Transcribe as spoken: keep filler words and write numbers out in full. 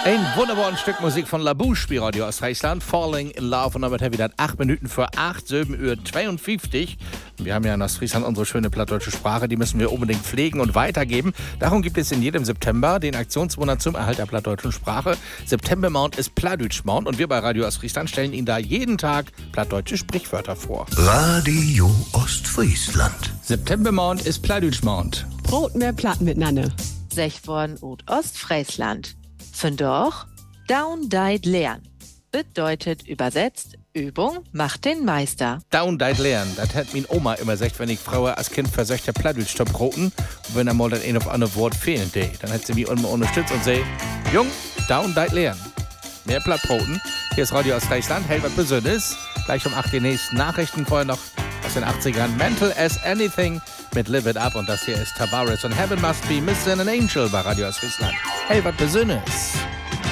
Ein wunderbares Stück Musik von La Bouche bei Radio Ostfriesland, Falling in Love. Und damit haben wir dann acht Minuten vor acht, sieben Uhr zweiundfünfzig. Wir haben ja in Ostfriesland unsere schöne plattdeutsche Sprache, die müssen wir unbedingt pflegen und weitergeben. Darum gibt es in jedem September den Aktionsmonat zum Erhalt der plattdeutschen Sprache. Septembermount ist Plattdeutschmount und wir bei Radio Ostfriesland stellen Ihnen da jeden Tag plattdeutsche Sprichwörter vor. Radio Ostfriesland. Septembermount ist Plattdeutschmount. Brot mehr Platt miteinander. Sechborn und Ostfriesland. Von doch, down deit lernen. Bedeutet übersetzt, Übung macht den Meister. Down deit lernen, das hat min Oma immer gesagt, wenn ich Frau als Kind versuchte Plattdeutsch zu broten. Und wenn einmal das ein auf andere Wort fehlen day, dann hat sie mich immer unterstützt und sagt, Jung, down deit lernen. Mehr Plattbroten. Hier ist Radio Ostfriesland, hält was Besonderes. Gleich um acht die nächsten Nachrichten, vorher noch aus den achtzigern. Mental as Anything mit Live It Up. Und das hier ist Tavares und Heaven Must Be Missing an Angel bei Radio Ostfriesland. Hey, was Besonderes.